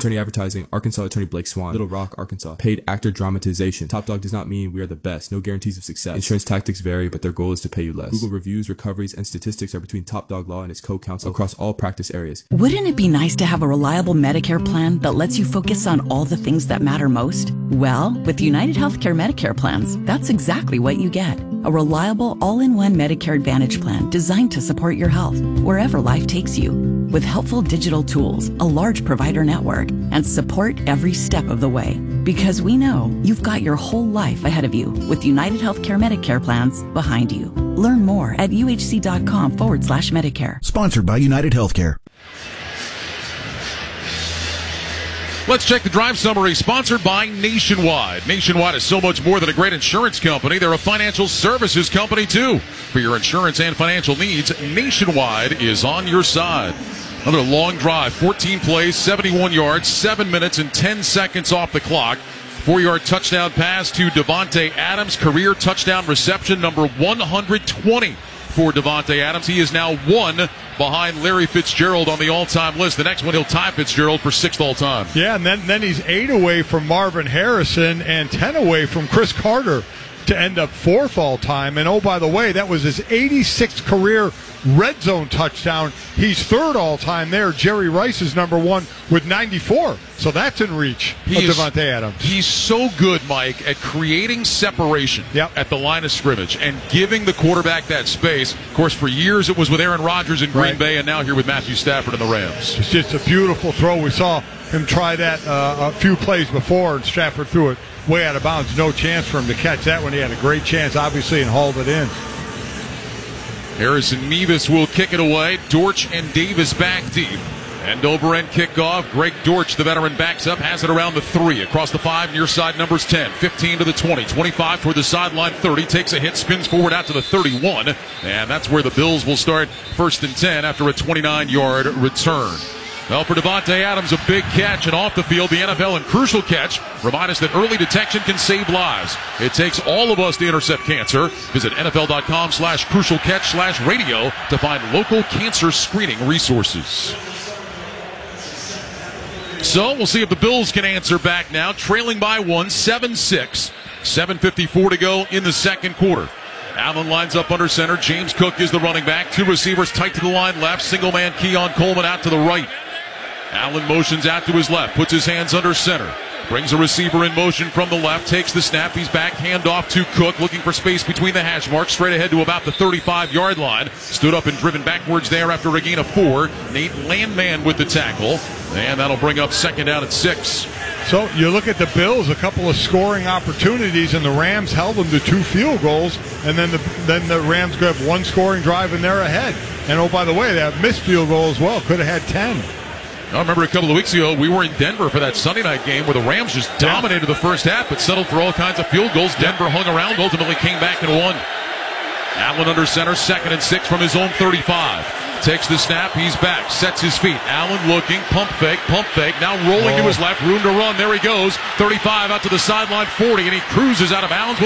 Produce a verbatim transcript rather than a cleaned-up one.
Attorney Advertising, Arkansas Attorney Blake Swan, Little Rock, Arkansas. Paid actor dramatization. Top Dog does not mean we are the best. No guarantees of success. Insurance tactics vary, but their goal is to pay you less. Google reviews, recoveries, and statistics are between Top Dog Law and its co-counsel across all practice areas. Wouldn't it be nice to have a reliable Medicare plan that lets you focus on all the things that matter most? Well, with United Healthcare Medicare plans, that's exactly what you get. A reliable, all-in-one Medicare Advantage plan designed to support your health wherever life takes you. With helpful digital tools, a large provider network, and support every step of the way. Because we know you've got your whole life ahead of you with United Healthcare Medicare plans behind you. Learn more at uhc.com forward slash Medicare. Sponsored by United Healthcare. Let's check the drive summary, sponsored by Nationwide. Nationwide is so much more than a great insurance company. They're a financial services company, too. For your insurance and financial needs, Nationwide is on your side. Another long drive, fourteen plays, seventy-one yards, seven minutes and ten seconds off the clock. Four-yard touchdown pass to Davante Adams, career touchdown reception number one hundred twenty for Davante Adams. He is now one behind Larry Fitzgerald on the all-time list. The next one, he'll tie Fitzgerald for sixth all-time. Yeah, and then, then he's eight away from Marvin Harrison and ten away from Chris Carter to end up fourth all-time. And, oh, by the way, that was his eighty-sixth career red zone touchdown. He's third all-time there. Jerry Rice is number one with ninety-four. So that's in reach he of is, Davante Adams. He's so good, Mike, at creating separation yep. at the line of scrimmage and giving the quarterback that space. Of course, for years it was with Aaron Rodgers in Green right. Bay, and now here with Matthew Stafford and the Rams. It's just a beautiful throw. We saw him try that uh, a few plays before, and Stafford threw it way out of bounds. No chance for him to catch that one. He had a great chance, obviously, and hauled it in. Harrison Mevis will kick it away. Dortch and Davis back deep. End over end kickoff. Greg Dortch, the veteran, backs up, has it around the three. Across the five, near side numbers ten. fifteen to the twenty. twenty-five toward the sideline, thirty. Takes a hit, spins forward out to the thirty-one. And that's where the Bills will start first and ten after a twenty-nine-yard return. Well, for Davante Adams, a big catch, and off the field, the N F L and crucial catch. Remind us that early detection can save lives. It takes all of us to intercept cancer. Visit NFL.com slash crucial catch slash radio to find local cancer screening resources. So we'll see if the Bills can answer back now, trailing by one, seven six. seven fifty-four to go in the second quarter. Allen lines up under center. James Cook is the running back. Two receivers tight to the line left. Single man Keon Coleman out to the right. Allen motions out to his left, puts his hands under center. Brings a receiver in motion from the left, takes the snap. He's back, handoff to Cook, looking for space between the hash marks, straight ahead to about the thirty-five-yard line. Stood up and driven backwards there after a gain of four. Nate Landman with the tackle, and that'll bring up second down at six. So you look at the Bills, a couple of scoring opportunities, and the Rams held them to two field goals, and then the then the Rams could have one scoring drive, and they're ahead. And, oh, by the way, that missed field goal as well. Could have had ten. I remember a couple of weeks ago, we were in Denver for that Sunday night game where the Rams just dominated the first half, but settled for all kinds of field goals. Denver hung around, ultimately came back and won. Allen under center, second and six from his own thirty-five. Takes the snap, he's back, sets his feet. Allen looking, pump fake, pump fake, now rolling oh. to his left, room to run. There he goes, thirty-five out to the sideline, forty, and he cruises out of bounds.